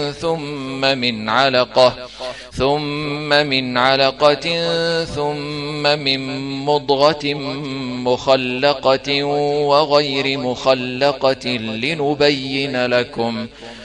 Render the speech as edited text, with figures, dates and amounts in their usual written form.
ثم من علقة ثم من مضغة مخلقة وغير مخلقة لنبين لكم